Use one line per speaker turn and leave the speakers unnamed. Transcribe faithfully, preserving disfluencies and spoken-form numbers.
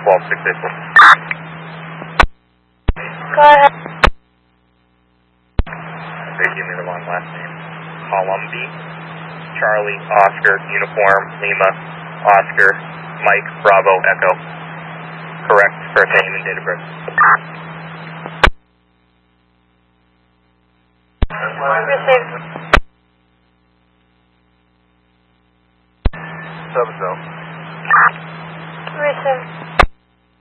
twelve six eight four.
Go ahead.
They give me the wrong last name. Columbi. Charlie, Oscar, Uniform, Lima, Oscar, Mike, Bravo, Echo. Correct first name and date of birth.
Received.
Seven,